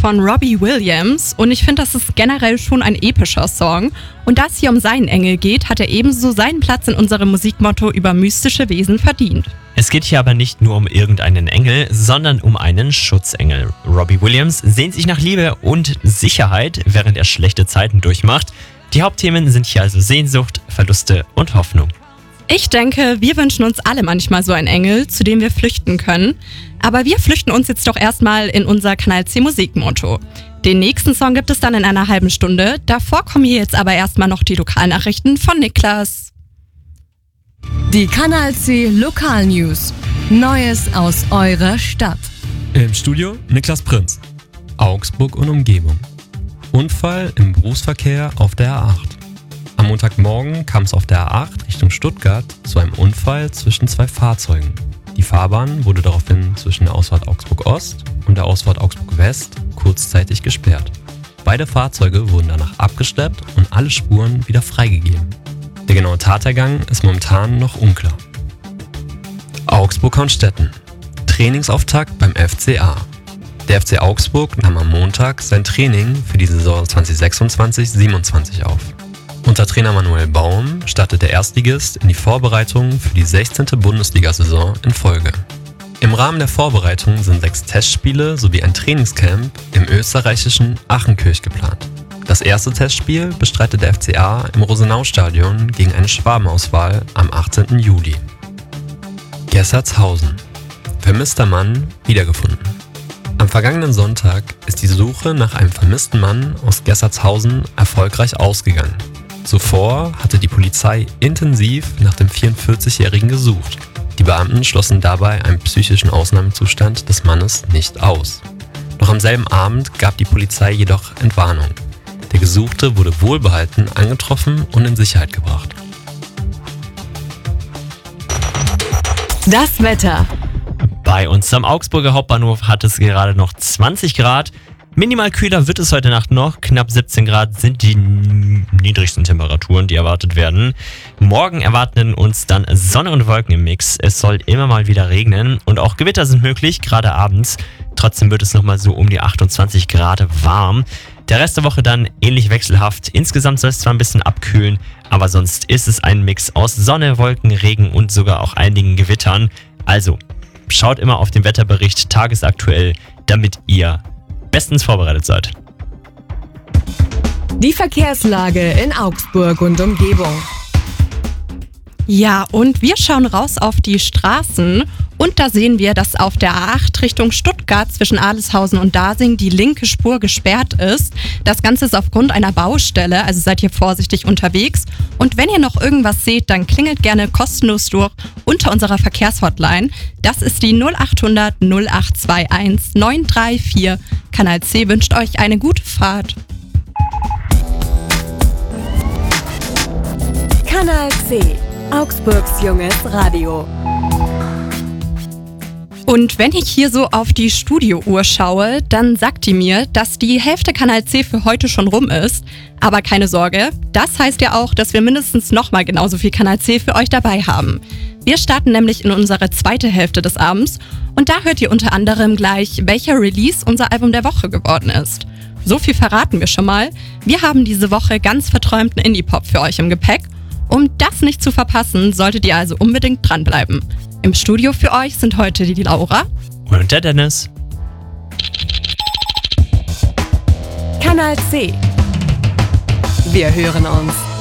von Robbie Williams und ich finde, das ist generell schon ein epischer Song. Und da es hier um seinen Engel geht, hat er ebenso seinen Platz in unserem Musikmotto über mystische Wesen verdient. Es geht hier aber nicht nur um irgendeinen Engel, sondern um einen Schutzengel. Robbie Williams sehnt sich nach Liebe und Sicherheit, während er schlechte Zeiten durchmacht. Die Hauptthemen sind hier also Sehnsucht, Verluste und Hoffnung. Ich denke, wir wünschen uns alle manchmal so einen Engel, zu dem wir flüchten können. Aber wir flüchten uns jetzt doch erstmal in unser Kanal C Musikmotto. Den nächsten Song gibt es dann in einer halben Stunde. Davor kommen hier jetzt aber erstmal noch die Lokalnachrichten von Niklas. Die Kanal C Lokalnews. Neues aus eurer Stadt. Im Studio Niklas Prinz. Augsburg und Umgebung. Unfall im Berufsverkehr auf der A8. Am Montagmorgen kam es auf der A8 Richtung Stuttgart zu einem Unfall zwischen zwei Fahrzeugen. Die Fahrbahn wurde daraufhin zwischen der Ausfahrt Augsburg Ost und der Ausfahrt Augsburg West kurzzeitig gesperrt. Beide Fahrzeuge wurden danach abgeschleppt und alle Spuren wieder freigegeben. Der genaue Tathergang ist momentan noch unklar. Augsburg-Hornstetten. Trainingsauftakt beim FCA. Der FC Augsburg nahm am Montag sein Training für die Saison 2026/27 auf. Unter Trainer Manuel Baum startet der Erstligist in die Vorbereitung für die 16. Bundesliga-Saison in Folge. Im Rahmen der Vorbereitung sind 6 Testspiele sowie ein Trainingscamp im österreichischen Achenkirch geplant. Das erste Testspiel bestreitet der FCA im Rosenau-Stadion gegen eine Schwabenauswahl am 18. Juli. Gessertshausen. Vermisster Mann wiedergefunden. Am vergangenen Sonntag ist die Suche nach einem vermissten Mann aus Gessertshausen erfolgreich ausgegangen. Zuvor hatte die Polizei intensiv nach dem 44-Jährigen gesucht. Die Beamten schlossen dabei einen psychischen Ausnahmezustand des Mannes nicht aus. Noch am selben Abend gab die Polizei jedoch Entwarnung. Der Gesuchte wurde wohlbehalten angetroffen und in Sicherheit gebracht. Das Wetter. Bei uns am Augsburger Hauptbahnhof hat es gerade noch 20 Grad. Minimal kühler wird es heute Nacht noch. Knapp 17 Grad sind die niedrigsten Temperaturen, die erwartet werden. Morgen erwarten uns dann Sonne und Wolken im Mix. Es soll immer mal wieder regnen und auch Gewitter sind möglich, gerade abends. Trotzdem wird es nochmal so um die 28 Grad warm. Der Rest der Woche dann ähnlich wechselhaft. Insgesamt soll es zwar ein bisschen abkühlen, aber sonst ist es ein Mix aus Sonne, Wolken, Regen und sogar auch einigen Gewittern. Also, schaut immer auf den Wetterbericht tagesaktuell, damit ihr bestens vorbereitet seid. Die Verkehrslage in Augsburg und Umgebung. Ja, und wir schauen raus auf die Straßen und da sehen wir, dass auf der A8 Richtung Stuttgart zwischen Adelshausen und Dasing die linke Spur gesperrt ist. Das Ganze ist aufgrund einer Baustelle, also seid hier vorsichtig unterwegs. Und wenn ihr noch irgendwas seht, dann klingelt gerne kostenlos durch unter unserer Verkehrshotline. Das ist die 0800 0821 934. Kanal C wünscht euch eine gute Fahrt. Kanal C. Augsburgs junges Radio. Und wenn ich hier so auf die Studiouhr schaue, dann sagt die mir, dass die Hälfte Kanal C für heute schon rum ist. Aber keine Sorge, das heißt ja auch, dass wir mindestens nochmal genauso viel Kanal C für euch dabei haben. Wir starten nämlich in unsere zweite Hälfte des Abends und da hört ihr unter anderem gleich, welcher Release unser Album der Woche geworden ist. So viel verraten wir schon mal. Wir haben diese Woche ganz verträumten Indie-Pop für euch im Gepäck. Um das nicht zu verpassen, solltet ihr also unbedingt dranbleiben. Im Studio für euch sind heute die Laura Und der Dennis. Kanal C. Wir hören uns.